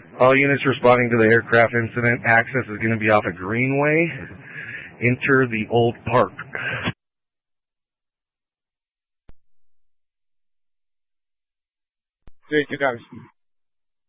All units responding to the aircraft incident. Access is going to be off of Greenway. Enter the old park. Great, you got it.